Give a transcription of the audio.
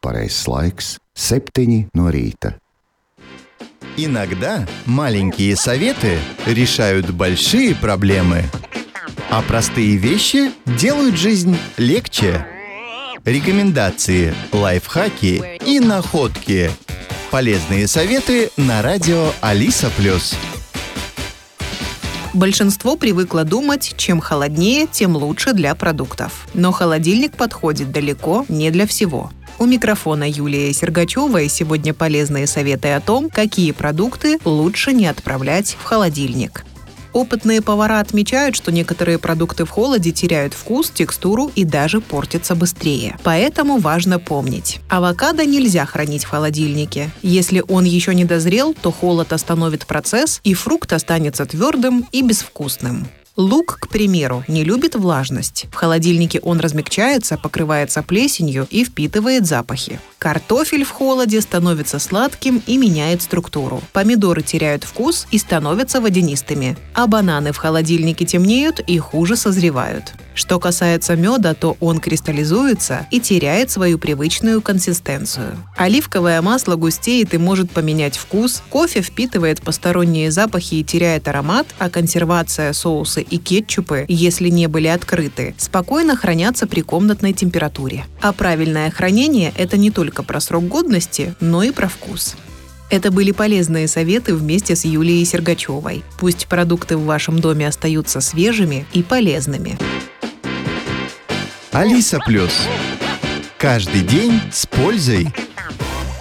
Pareizais laiks – 7 no rīta. Иногда маленькие советы решают большие проблемы, а простые вещи делают жизнь легче. Рекомендации, лайфхаки и находки. Полезные советы на радио Алиса+. Большинство привыкло думать, чем холоднее, тем лучше для продуктов. Но холодильник подходит далеко не для всего. У микрофона Юлия Сергачева, и сегодня полезные советы о том, какие продукты лучше не отправлять в холодильник. Опытные повара отмечают, что некоторые продукты в холоде теряют вкус, текстуру и даже портятся быстрее. Поэтому важно помнить: авокадо нельзя хранить в холодильнике. Если он еще не дозрел, то холод остановит процесс, и фрукт останется твердым и безвкусным. Лук, к примеру, не любит влажность. В холодильнике он размягчается, покрывается плесенью и впитывает запахи. Картофель в холоде становится сладким и меняет структуру. Помидоры теряют вкус и становятся водянистыми. А бананы в холодильнике темнеют и хуже созревают. Что касается меда, то он кристаллизуется и теряет свою привычную консистенцию. Оливковое масло густеет и может поменять вкус, кофе впитывает посторонние запахи и теряет аромат, а консервация, соусы и кетчупы, если не были открыты, спокойно хранятся при комнатной температуре. А правильное хранение – это не только про срок годности, но и про вкус. Это были полезные советы вместе с Юлией Сергачевой. Пусть продукты в вашем доме остаются свежими и полезными. Алиса+. Каждый день с пользой.